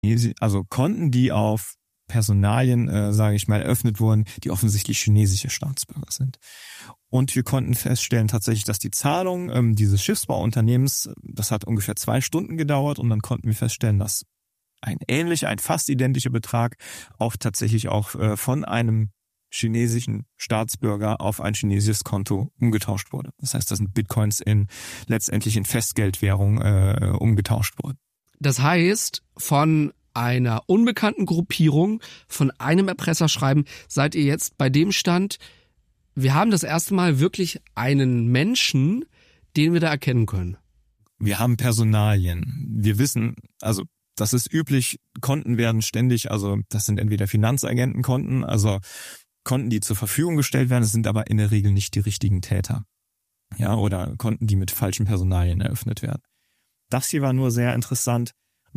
also Konten, die auf Personalien, eröffnet wurden, die offensichtlich chinesische Staatsbürger sind. Und wir konnten feststellen tatsächlich, dass die Zahlung dieses Schiffsbauunternehmens, das hat ungefähr 2 Stunden gedauert und dann konnten wir feststellen, dass ein fast identischer Betrag tatsächlich auch von einem chinesischen Staatsbürger auf ein chinesisches Konto umgetauscht wurde. Das heißt, das sind Bitcoins letztendlich in Festgeldwährung umgetauscht wurden. Das heißt, von einer unbekannten Gruppierung, von einem Erpresserschreiben, seid ihr jetzt bei dem Stand, wir haben das erste Mal wirklich einen Menschen, den wir da erkennen können. Wir haben Personalien. Wir wissen, also das ist üblich, Konten werden ständig, also das sind entweder Finanzagentenkonten, also Konten, die zur Verfügung gestellt werden, das sind aber in der Regel nicht die richtigen Täter. Ja, oder Konten, die mit falschen Personalien eröffnet werden. Das hier war nur sehr interessant,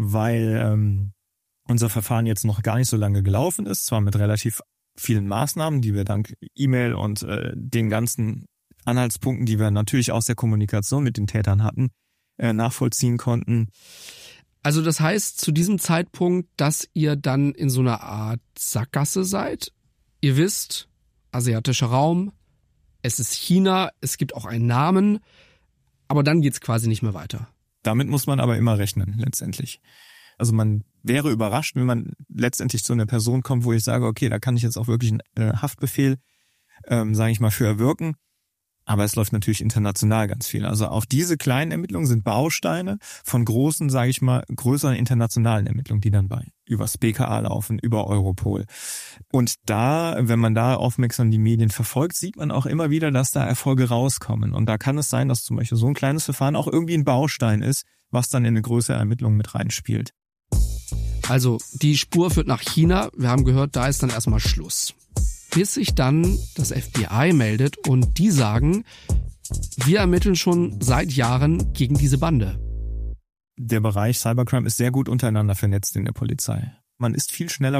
weil unser Verfahren jetzt noch gar nicht so lange gelaufen ist, zwar mit relativ vielen Maßnahmen, die wir dank E-Mail und den ganzen Anhaltspunkten, die wir natürlich aus der Kommunikation mit den Tätern hatten, nachvollziehen konnten. Also das heißt zu diesem Zeitpunkt, dass ihr dann in so einer Art Sackgasse seid? Ihr wisst, asiatischer Raum, es ist China, es gibt auch einen Namen, aber dann geht's quasi nicht mehr weiter. Damit muss man aber immer rechnen, letztendlich. Also man wäre überrascht, wenn man letztendlich zu einer Person kommt, wo ich sage, okay, da kann ich jetzt auch wirklich einen Haftbefehl, für erwirken. Aber es läuft natürlich international ganz viel. Also auch diese kleinen Ermittlungen sind Bausteine von großen, größeren internationalen Ermittlungen, die dann übers BKA laufen, über Europol. Und da, wenn man da aufmerksam die Medien verfolgt, sieht man auch immer wieder, dass da Erfolge rauskommen. Und da kann es sein, dass zum Beispiel so ein kleines Verfahren auch irgendwie ein Baustein ist, was dann in eine größere Ermittlung mit reinspielt. Also die Spur führt nach China. Wir haben gehört, da ist dann erstmal Schluss. Bis sich dann das FBI meldet und die sagen, wir ermitteln schon seit Jahren gegen diese Bande. Der Bereich Cybercrime ist sehr gut untereinander vernetzt in der Polizei. Man ist viel schneller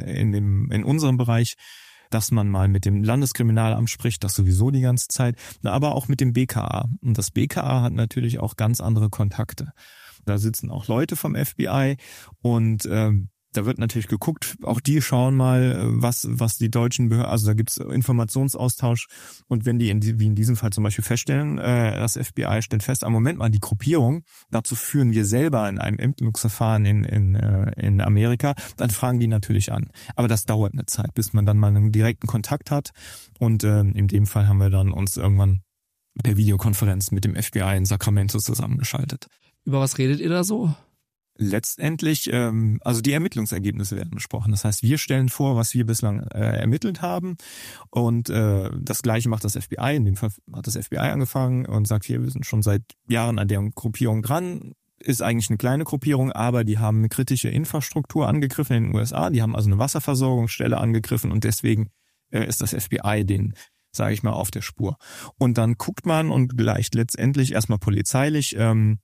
in unserem Bereich, dass man mal mit dem Landeskriminalamt spricht, das sowieso die ganze Zeit, aber auch mit dem BKA. Und das BKA hat natürlich auch ganz andere Kontakte. Da sitzen auch Leute vom FBI und da wird natürlich geguckt, auch die schauen mal, was die deutschen Behörden, also da gibt's Informationsaustausch und wenn die wie in diesem Fall zum Beispiel feststellen, das FBI stellt fest, am Moment mal die Gruppierung, dazu führen wir selber in einem Ermittlungsverfahren in Amerika, dann fragen die natürlich an. Aber das dauert eine Zeit, bis man dann mal einen direkten Kontakt hat und in dem Fall haben wir dann uns irgendwann per Videokonferenz mit dem FBI in Sacramento zusammengeschaltet. Über was redet ihr da so? Letztendlich, also die Ermittlungsergebnisse werden besprochen. Das heißt, wir stellen vor, was wir bislang ermittelt haben und das Gleiche macht das FBI. In dem Fall hat das FBI angefangen und sagt, hier, wir sind schon seit Jahren an der Gruppierung dran. Ist eigentlich eine kleine Gruppierung, aber die haben eine kritische Infrastruktur angegriffen in den USA. Die haben also eine Wasserversorgungsstelle angegriffen und deswegen ist das FBI denen, sage ich mal, auf der Spur. Und dann guckt man und gleicht letztendlich erstmal polizeilich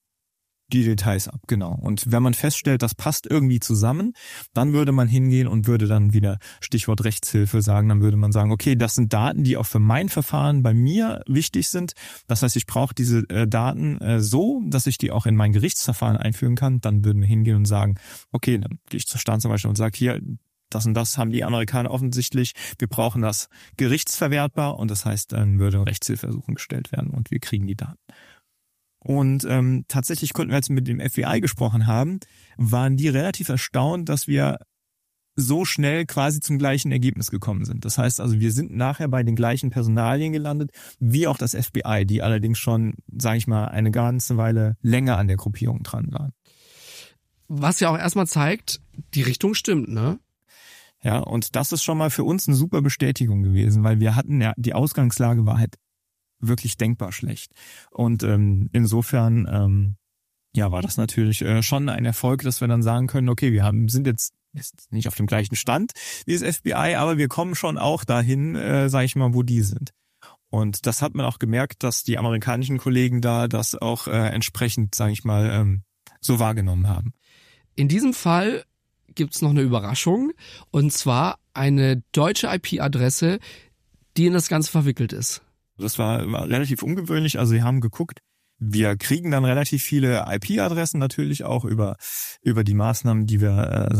die Details ab, genau. Und wenn man feststellt, das passt irgendwie zusammen, dann würde man hingehen und würde dann wieder Stichwort Rechtshilfe sagen, dann würde man sagen, okay, das sind Daten, die auch für mein Verfahren bei mir wichtig sind. Das heißt, ich brauche diese Daten so, dass ich die auch in mein Gerichtsverfahren einfügen kann. Dann würden wir hingehen und sagen, okay, dann gehe ich zur Staatsanwaltschaft und sage, hier, das und das haben die Amerikaner offensichtlich, wir brauchen das gerichtsverwertbar und das heißt, dann würde ein Rechtshilfeersuchen gestellt werden und wir kriegen die Daten. Und tatsächlich konnten wir, als wir mit dem FBI gesprochen haben, waren die relativ erstaunt, dass wir so schnell quasi zum gleichen Ergebnis gekommen sind. Das heißt also, wir sind nachher bei den gleichen Personalien gelandet, wie auch das FBI, die allerdings schon, sage ich mal, eine ganze Weile länger an der Gruppierung dran waren. Was ja auch erstmal zeigt, die Richtung stimmt, ne? Ja, und das ist schon mal für uns eine super Bestätigung gewesen, weil wir hatten ja, die Ausgangslage war halt wirklich denkbar schlecht. Und insofern war das natürlich schon ein Erfolg, dass wir dann sagen können, okay, sind jetzt nicht auf dem gleichen Stand wie das FBI, aber wir kommen schon auch dahin, sage ich mal, wo die sind. Und das hat man auch gemerkt, dass die amerikanischen Kollegen da das auch entsprechend, sage ich mal, so wahrgenommen haben. In diesem Fall gibt's noch eine Überraschung, und zwar eine deutsche IP-Adresse, die in das Ganze verwickelt ist. Das war relativ ungewöhnlich. Also sie haben geguckt, wir kriegen dann relativ viele IP-Adressen natürlich auch über die Maßnahmen, die wir